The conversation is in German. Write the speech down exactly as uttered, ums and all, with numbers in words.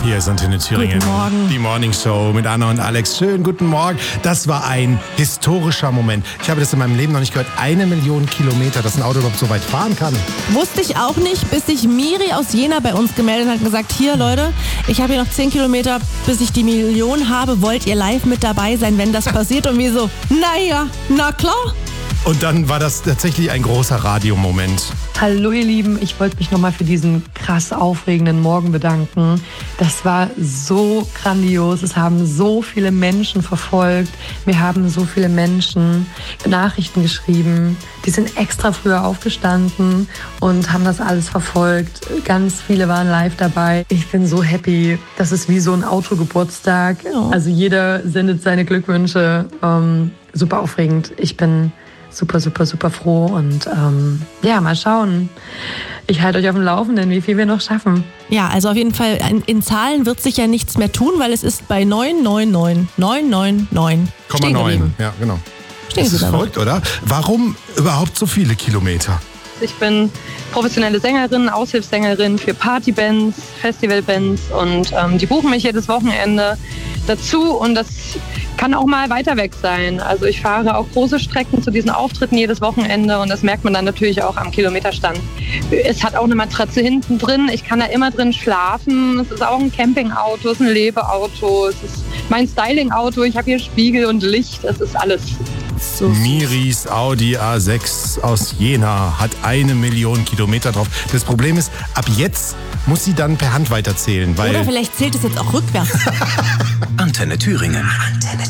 Hier ist Antenne Thüringen. Guten Morgen. Die Morning Show mit Anna und Alex. Schönen guten Morgen. Das war ein historischer Moment. Ich habe das in meinem Leben noch nicht gehört. Eine Million Kilometer, dass ein Auto überhaupt so weit fahren kann. Wusste ich auch nicht, bis sich Miri aus Jena bei uns gemeldet hat und gesagt, hier Leute, ich habe hier noch zehn Kilometer, bis ich die Million habe. Wollt ihr live mit dabei sein, wenn das passiert? Und wir so, naja, na klar. Und dann war das tatsächlich ein großer Radiomoment. Hallo ihr Lieben, ich wollte mich nochmal für diesen krass aufregenden Morgen bedanken. Das war so grandios, es haben so viele Menschen verfolgt, mir haben so viele Menschen Nachrichten geschrieben, die sind extra früher aufgestanden und haben das alles verfolgt. Ganz viele waren live dabei. Ich bin so happy, das ist wie so ein Autogeburtstag. Ja. Also jeder sendet seine Glückwünsche, ähm, super aufregend. Ich bin super, super, super froh und ähm, ja, mal schauen. Ich halte euch auf dem Laufenden, wie viel wir noch schaffen. Ja, also auf jeden Fall, in, in Zahlen wird sich ja nichts mehr tun, weil es ist bei neun neun neun neun neun neun Komma neun. Ja, genau. Stehen Das ist Sie verrückt, oder? Warum überhaupt so viele Kilometer? Ich bin professionelle Sängerin, Aushilfssängerin für Partybands, Festivalbands und ähm, die buchen mich jedes Wochenende dazu und das kann auch mal weiter weg sein. Also ich fahre auch große Strecken zu diesen Auftritten jedes Wochenende und das merkt man dann natürlich auch am Kilometerstand. Es hat auch eine Matratze hinten drin, ich kann da immer drin schlafen. Es ist auch ein Campingauto, es ist ein Lebeauto, es ist mein Stylingauto, ich habe hier Spiegel und Licht, es ist alles. So. Miris Audi A sechs aus Jena hat eine Million Kilometer drauf. Das Problem ist, ab jetzt muss sie dann per Hand weiterzählen, weil... Oder vielleicht zählt es jetzt auch rückwärts. Antenne Thüringen.